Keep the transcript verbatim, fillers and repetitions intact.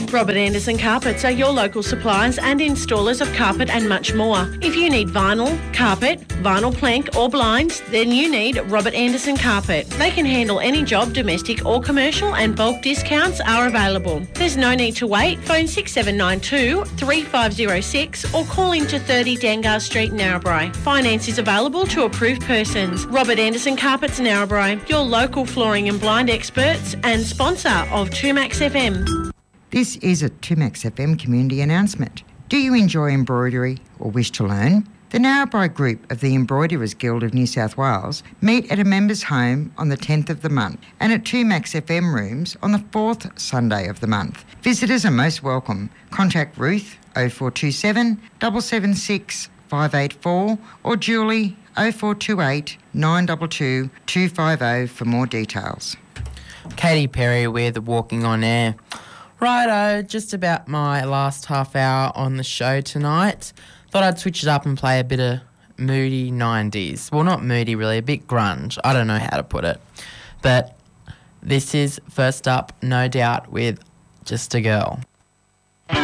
Robert Anderson Carpets are your local suppliers and installers of carpet and much more. If you need vinyl, carpet, vinyl plank or blinds, then you need Robert Anderson Carpet. They can handle any job, domestic or commercial, and bulk discounts are available. There's no need to wait. Phone six seven nine two, three five zero six or call into thirty Dangar Street, Narrabri. Finance is available to approved persons. Robert Anderson Carpets, Narrabri, your local flooring and blind experts and sponsor of two Max F M. This is a two Max F M community announcement. Do you enjoy embroidery or wish to learn? The Narrabri Group of the Embroiderers Guild of New South Wales meet at a members' home on the tenth of the month and at two Max F M rooms on the fourth Sunday of the month. Visitors are most welcome. Contact Ruth oh four two seven, seven seven six, five eight four or Julie oh four two eight, nine two two, two five oh for more details. Katy Perry with Walking on Air. Righto, just about my last half hour on the show tonight. Thought I'd switch it up and play a bit of moody nineties. Well, not moody really, a bit grunge. I don't know how to put it. But this is first up, No Doubt with Just a Girl.